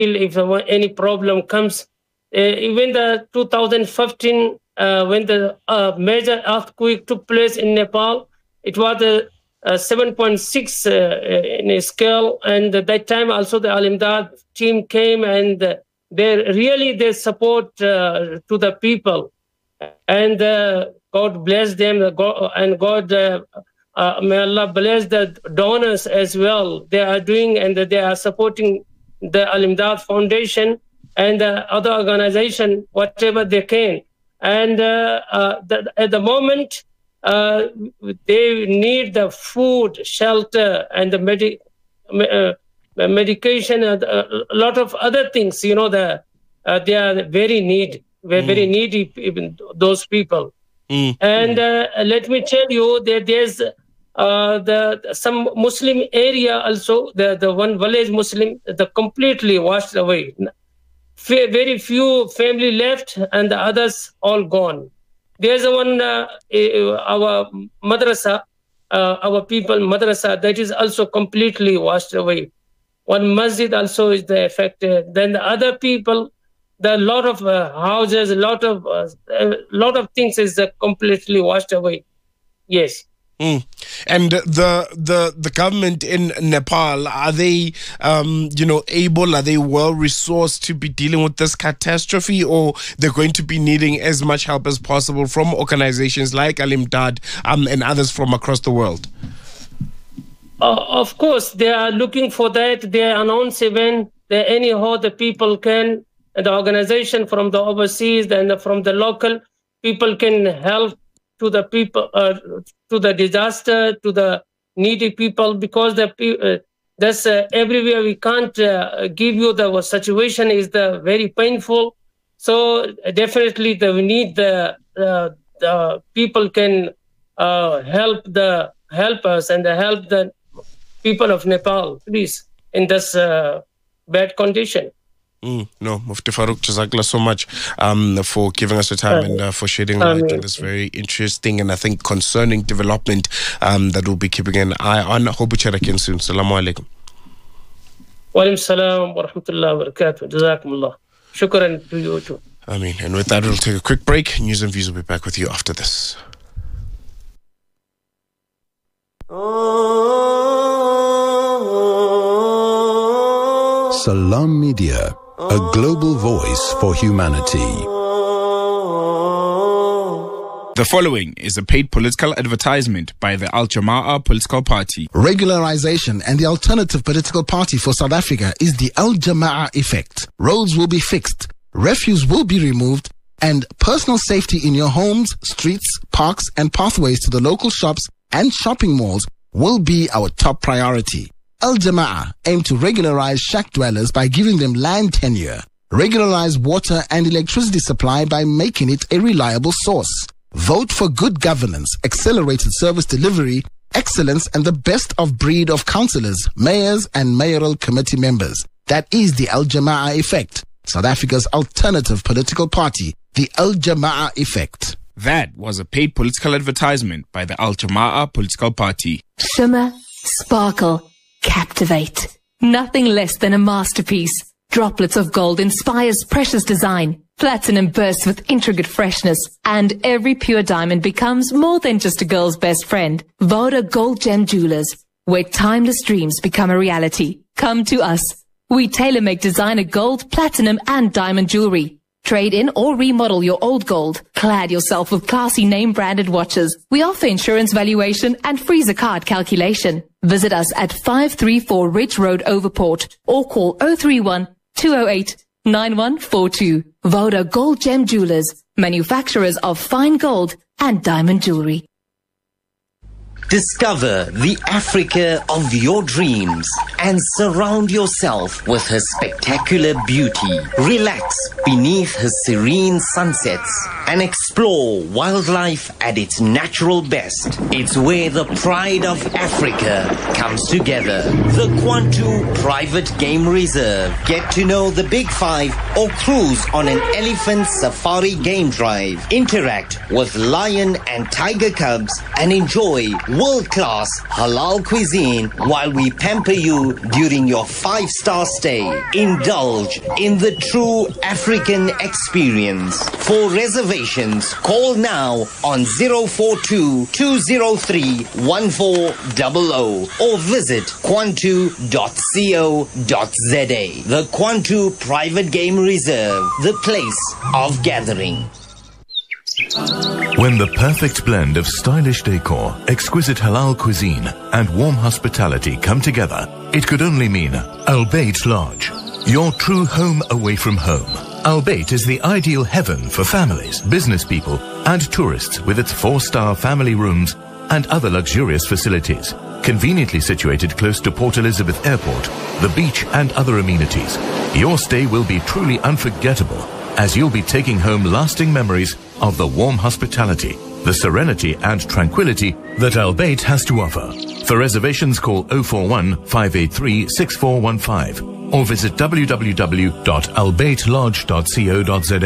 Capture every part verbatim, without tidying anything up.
if any problem comes. Uh, even the two thousand fifteen, uh, when the uh, major earthquake took place in Nepal, it was a, a seven point six uh, in a scale, and at that time also the Al-Imdad team came, and uh, they really they support uh, to the people, and uh, God bless them, and God uh, uh, may Allah bless the donors as well. They are doing and they are supporting the Al-Imdad Foundation and uh, other organization, whatever they can. And uh, uh, the, at the moment, uh, they need the food, shelter, and the medi- uh, medication, and uh, a lot of other things. You know, the uh, they are very need, very, mm. very needy, even those people. Mm. And uh, let me tell you that there's uh, the some Muslim area also, the, the one village Muslim, the completely washed away. Very few family left, and the others all gone. There's one uh, our madrasa, uh, our people madrasa, that is also completely washed away. One masjid also is the affected. Then the other people, the lot of uh, houses, a lot of uh, a lot of things is uh, completely washed away. Yes. Mm. And the the the government in Nepal, are they um, you know able, are they well resourced to be dealing with this catastrophe, or they're going to be needing as much help as possible from organizations like Al-Imdad um, and others from across the world? Uh, of course, they are looking for that. They announce even that anyhow the people can, the organization from the overseas and from the local people can help to the people, uh, to the disaster, to the needy people, because the uh, that's uh, everywhere. We can't uh, give you the situation is the very painful. So uh, definitely, the, we need the uh, the people can uh, help the help us and help the people of Nepal, please, in this uh, bad condition. Mm, no, Mufti Farooq, Jazakallah so much um, for giving us your time and uh, for shedding light on this very interesting and I think concerning development um, that we'll be keeping an eye on. Hope we chat again soon. Assalamu alaikum. Wa alaikum salam wa rahmatullahi wa barakatuh. Jazakumullah. Shukran to you too. I mean, and with that, we'll take a quick break. News and Views will be back with you after this. Salam Media, a global voice for humanity. The following is a paid political advertisement by the Al Jama'ah political party. Regularization and the alternative political party for South Africa is the Al Jama'ah effect. Roads will be fixed, refuse will be removed, and personal safety in your homes, streets, parks, and pathways to the local shops and shopping malls will be our top priority. Al Jama'ah aim to regularize shack dwellers by giving them land tenure, regularize water and electricity supply by making it a reliable source. Vote for good governance, accelerated service delivery, excellence, and the best of breed of councillors, mayors, and mayoral committee members. That is the Al Jama'ah effect, South Africa's alternative political party, the Al Jama'ah effect. That was a paid political advertisement by the Al Jama'ah political party. Shimmer, sparkle, captivate. Nothing less than a masterpiece. Droplets of gold inspires precious design. Platinum bursts with intricate freshness. And every pure diamond becomes more than just a girl's best friend. Voda Gold Gem Jewelers, where timeless dreams become a reality. Come to us. We tailor-make designer gold, platinum, and diamond jewelry. Trade in or remodel your old gold. Clad yourself with classy name-branded watches. We offer insurance valuation and freezer card calculation. Visit us at five three four Ridge Road, Overport, or call zero three one, two zero eight, nine one four two. Voda Gold Gem Jewelers, manufacturers of fine gold and diamond jewelry. Discover the Africa of your dreams and surround yourself with her spectacular beauty. Relax beneath her serene sunsets and explore wildlife at its natural best. It's where the pride of Africa comes together. The Kwantu Private Game Reserve. Get to know the Big Five or cruise on an elephant safari game drive. Interact with lion and tiger cubs and enjoy world-class halal cuisine while we pamper you during your five-star stay. Indulge in the true African experience. For reservations, call now on zero four two, two zero three, one four zero zero or visit kwantu dot co dot za. The Kwantu Private Game Reserve, the place of gathering. When the perfect blend of stylish decor, exquisite halal cuisine, and warm hospitality come together, it could only mean Al Bayt Lodge, your true home away from home. Al Bayt is the ideal heaven for families, business people, and tourists with its four-star family rooms and other luxurious facilities. Conveniently situated close to Port Elizabeth Airport, the beach, and other amenities, your stay will be truly unforgettable, as you'll be taking home lasting memories of the warm hospitality, the serenity and tranquility that Al Bayt has to offer. For reservations, call zero four one, five eight three, six four one five or visit w w w dot al bayt lodge dot co dot za.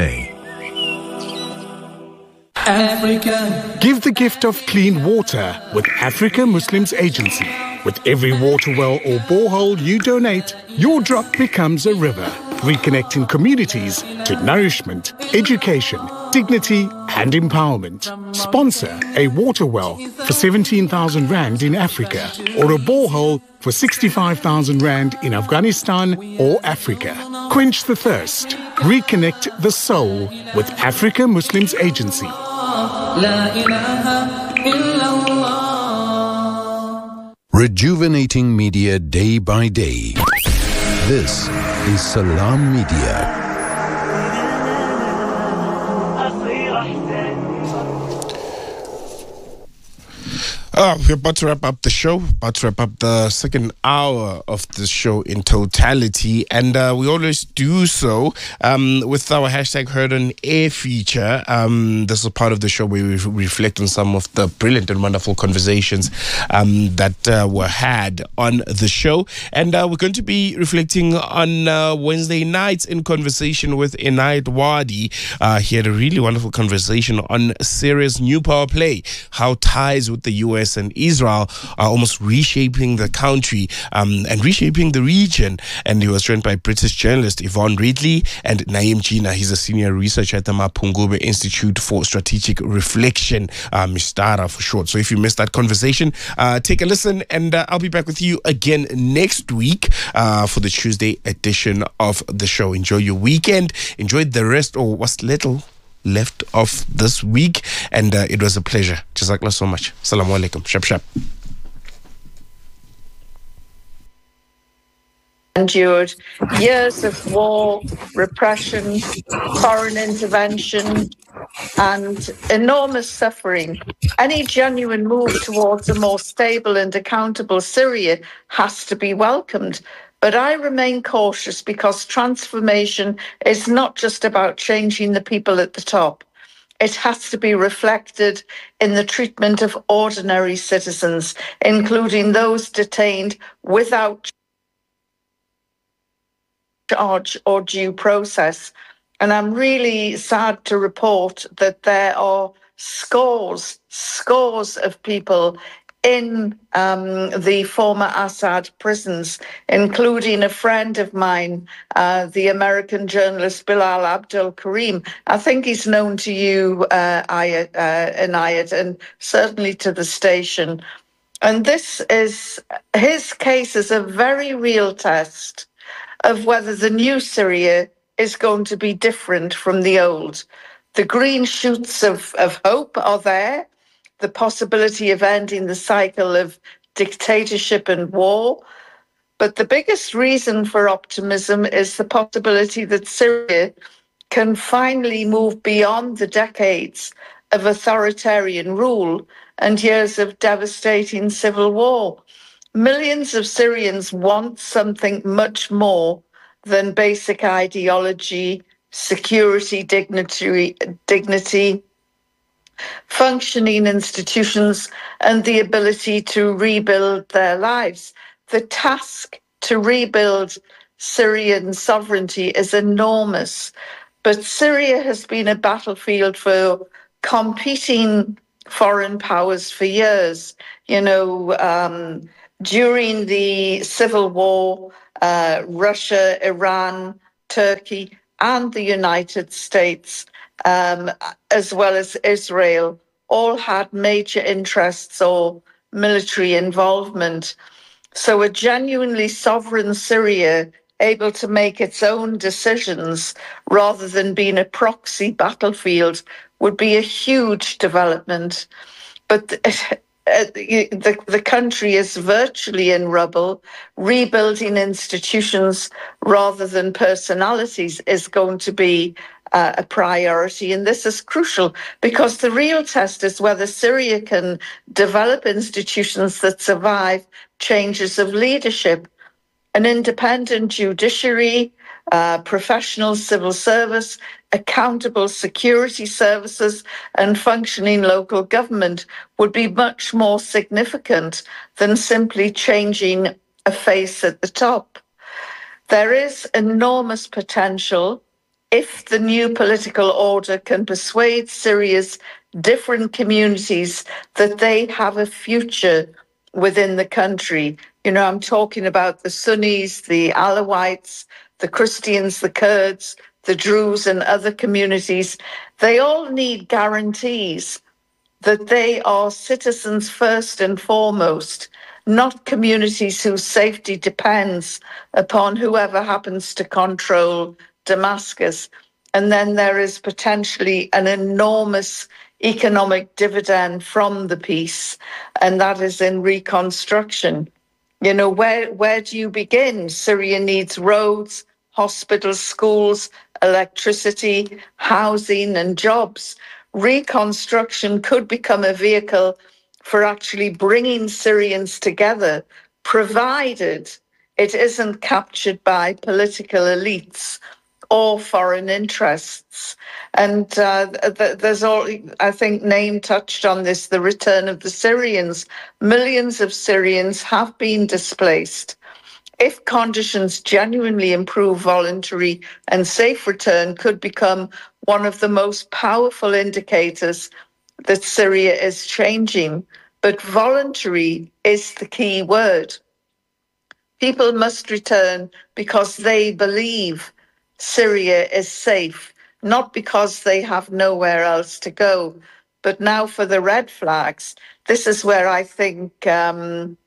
Africa. Give the gift of clean water with Africa Muslims Agency. With every water well or borehole you donate, your drop becomes a river, reconnecting communities to nourishment, education, dignity and empowerment. Sponsor a water well for seventeen thousand rand in Africa or a borehole for sixty-five thousand rand in Afghanistan or Africa. Quench the thirst. Reconnect the soul with Africa Muslims Agency. Rejuvenating media day by day. This is Salam Media. Uh, we're about to wrap up the show, about to wrap up the second hour of the show in totality. And uh, we always do so um, with our hashtag Heard on Air feature. Um, this is part of the show where we reflect on some of the brilliant and wonderful conversations um, that uh, were had on the show. And uh, we're going to be reflecting on uh, Wednesday nights in conversation with Inayat Wadi. Uh, he had a really wonderful conversation on Syria's new power play, how ties with the U S and Israel are almost reshaping the country um, and reshaping the region. And he was joined by British journalist Yvonne Ridley and Naeem Jina. He's a senior researcher at the Mapungube Institute for Strategic Reflection, uh, Mistara for short. So if you missed that conversation, uh, take a listen, and uh, I'll be back with you again next week uh, for the Tuesday edition of the show. Enjoy your weekend. Enjoy the rest, or what's little left of this week, and uh, it was a pleasure. Jazakallah so much. Assalamu alaikum. Shab shab. Endured years of war, repression, foreign intervention, and enormous suffering. Any genuine move towards a more stable and accountable Syria has to be welcomed. But I remain cautious because transformation is not just about changing the people at the top. It has to be reflected in the treatment of ordinary citizens, including those detained without charge or due process. And I'm really sad to report that there are scores, scores of people in um, the former Assad prisons, including a friend of mine, uh, the American journalist Bilal Abdul Karim. I think he's known to you, uh, Ayat, uh, Inayat, and certainly to the station. And this is, his case is a very real test of whether the new Syria is going to be different from the old. The green shoots of, of hope are there. The possibility of ending the cycle of dictatorship and war. But the biggest reason for optimism is the possibility that Syria can finally move beyond the decades of authoritarian rule and years of devastating civil war. Millions of Syrians want something much more than basic ideology, security, dignity, dignity, functioning institutions, and the ability to rebuild their lives. The task to rebuild Syrian sovereignty is enormous, but Syria has been a battlefield for competing foreign powers for years. You know, um, during the civil war, uh, Russia, Iran, Turkey, and the United States, um, as well as Israel, all had major interests or military involvement. So a genuinely sovereign Syria, able to make its own decisions rather than being a proxy battlefield, would be a huge development. But the, the country is virtually in rubble. Rebuilding institutions rather than personalities is going to be uh, a priority. And this is crucial because the real test is whether Syria can develop institutions that survive changes of leadership. An independent judiciary, uh, professional civil service, accountable security services, and functioning local government would be much more significant than simply changing a face at the top. There is enormous potential if the new political order can persuade Syria's different communities that they have a future within the country. You know, I'm talking about the Sunnis, the Alawites, the Christians, the Kurds, the Druze and other communities. They all need guarantees that they are citizens first and foremost, not communities whose safety depends upon whoever happens to control Damascus. And then there is potentially an enormous economic dividend from the peace, and that is in reconstruction. You know, where, where do you begin? Syria needs roads, hospitals, schools, electricity, housing, and jobs. Reconstruction could become a vehicle for actually bringing Syrians together, provided it isn't captured by political elites or foreign interests. And uh, th- there's all, I think Naeem touched on this, the return of the Syrians. Millions of Syrians have been displaced. If conditions genuinely improve, voluntary and safe return could become one of the most powerful indicators that Syria is changing. But voluntary is the key word. People must return because they believe Syria is safe, not because they have nowhere else to go. But now for the red flags, this is where I think um,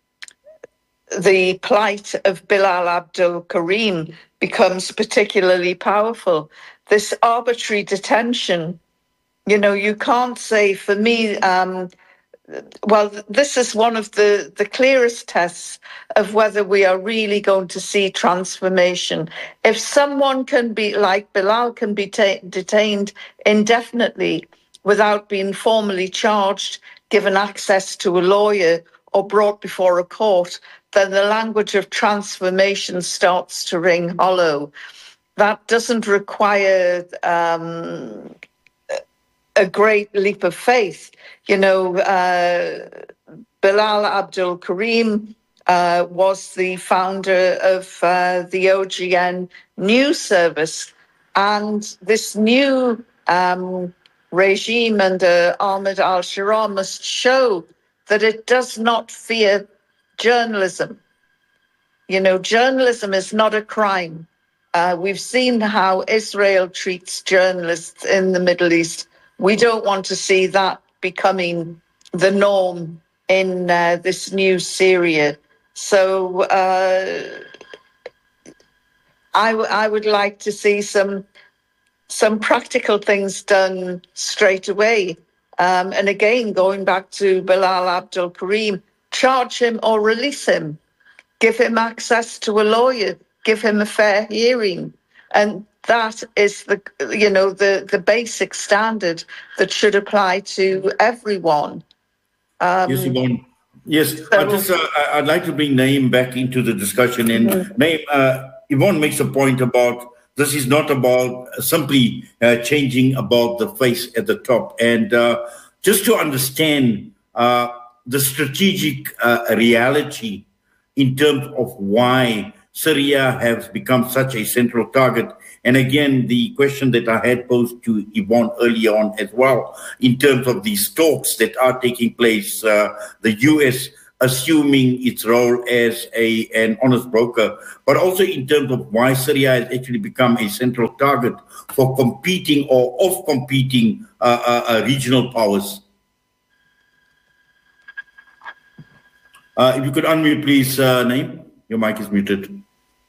the plight of Bilal Abdul Karim becomes particularly powerful. This arbitrary detention, you know, you can't say, for me, um, well, this is one of the, the clearest tests of whether we are really going to see transformation. If someone can be, like Bilal, can be ta- detained indefinitely without being formally charged, given access to a lawyer, or brought before a court, then the language of transformation starts to ring hollow. That doesn't require um, a great leap of faith. You know, uh, Bilal Abdul Karim uh, was the founder of uh, the O G N news service. And this new um, regime under Ahmed al-Sharaa must show that it does not fear journalism. You know, journalism is not a crime. Uh, we've seen how Israel treats journalists in the Middle East. We don't want to see that becoming the norm in uh, this new Syria. So uh, I, w- I would like to see some some practical things done straight away. Um, and again, going back to Bilal Abdul Karim, charge him or release him. Give him access to a lawyer. Give him a fair hearing. And that is the, you know, the, the basic standard that should apply to everyone. Um, yes, Yvonne. Yes, so, I just, uh, I'd like to bring Naeem back into the discussion. And mm-hmm. Naeem, uh, Yvonne makes a point about this is not about simply uh, changing about the face at the top. And uh, just to understand uh, the strategic uh, reality in terms of why Syria has become such a central target And again, the question that I had posed to Yvonne earlier on as well, in terms of these talks that are taking place, uh, the U S assuming its role as a an honest broker, but also in terms of why Syria has actually become a central target for competing or of competing uh, uh, uh, regional powers. Uh, if you could unmute, please, uh, Naeem. Your mic is muted.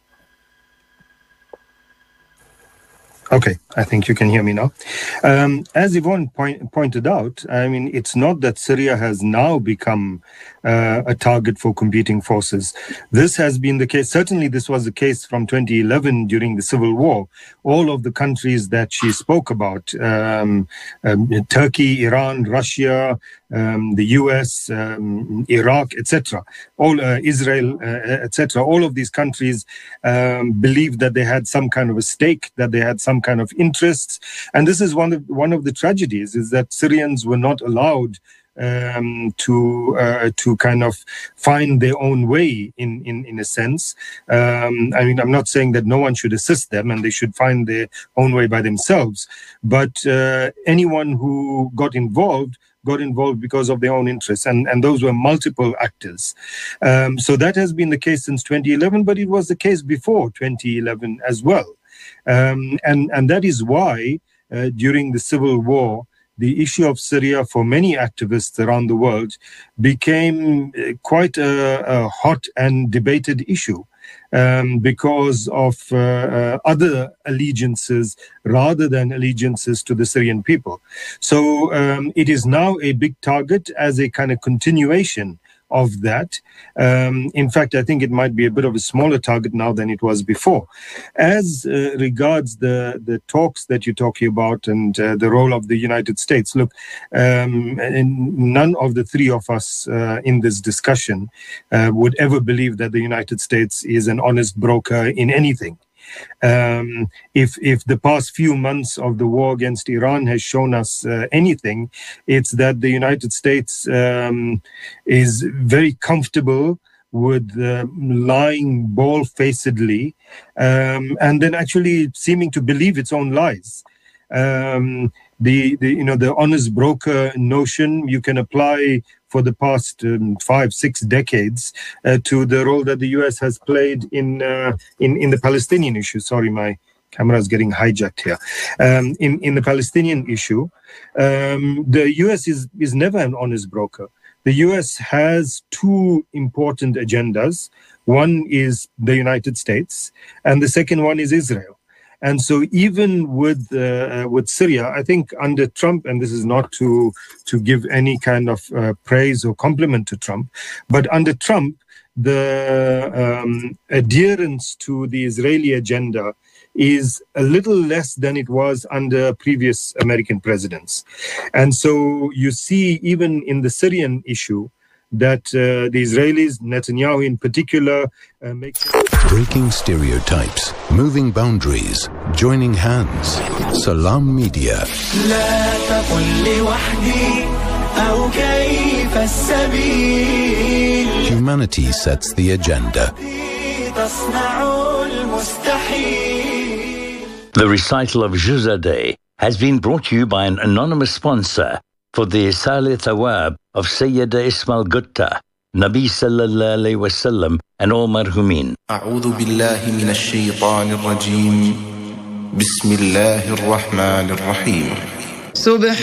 Okay, I think you can hear me now. Um, as Yvonne point, pointed out, I mean, it's not that Syria has now become uh, a target for competing forces. This has been the case. Certainly, this was the case from twenty eleven during the civil war. All of the countries that she spoke about, um, um, Turkey, Iran, Russia, um, the U S, um, Iraq, et cetera, all uh, Israel, uh, et cetera. All of these countries um, believed that they had some kind of a stake, that they had some kind of interests, and this is one of one of the tragedies: is that Syrians were not allowed um, to uh, to kind of find their own way in in in a sense. Um, I mean, I'm not saying that no one should assist them and they should find their own way by themselves, but uh, anyone who got involved got involved because of their own interests, and, and those were multiple actors. Um, so that has been the case since twenty eleven, but it was the case before twenty eleven as well. Um, and, and that is why uh, during the civil war, the issue of Syria for many activists around the world became uh, quite a, a hot and debated issue. Um, because of uh, uh, other allegiances rather than allegiances to the Syrian people. So um, it is now a big target as a kind of continuation of that. Um, in fact, I think it might be a bit of a smaller target now than it was before. As uh, regards the, the talks that you're talking about and uh, the role of the United States, look, um, and none of the three of us uh, in this discussion uh, would ever believe that the United States is an honest broker in anything. Um, if if the past few months of the war against Iran has shown us uh, anything, it's that the United States um, is very comfortable with uh, lying bald-facedly um, and then actually seeming to believe its own lies. Um, the, the you know the honest broker notion you can apply for the past um, five, six decades uh, to the role that the U S has played in uh, in in the Palestinian issue. Sorry, my camera is getting hijacked here. Um, in in the Palestinian issue, um, the U S is is never an honest broker. The U S has two important agendas. One is the United States, and the second one is Israel. And so even with uh, with Syria, I think under Trump, and this is not to to give any kind of uh, praise or compliment to Trump, but under Trump, the um, adherence to the Israeli agenda is a little less than it was under previous American presidents. And so you see even in the Syrian issue that uh, the Israelis, Netanyahu in particular, uh, make... Breaking stereotypes, moving boundaries, joining hands. Salam Media. Humanity sets the agenda. The recital of Juzadeh has been brought to you by an anonymous sponsor for the Salih Thawab of Sayyida Ismail Gutta, Nabi Sallallahu Alaihi Wasallam, and all marhumin. أعوذ بالله من الشيطان الرجيم بسم الله الرحمن الرحيم